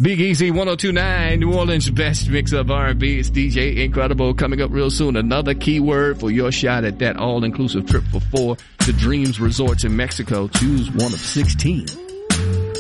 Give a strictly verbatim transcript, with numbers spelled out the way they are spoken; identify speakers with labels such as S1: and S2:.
S1: Big Easy one oh two point nine, New Orleans' best mix of R and B. It's D J Incredible coming up real soon. Another keyword for your shot at that all-inclusive trip for four to Dreams Resorts in Mexico. Choose one of sixteen.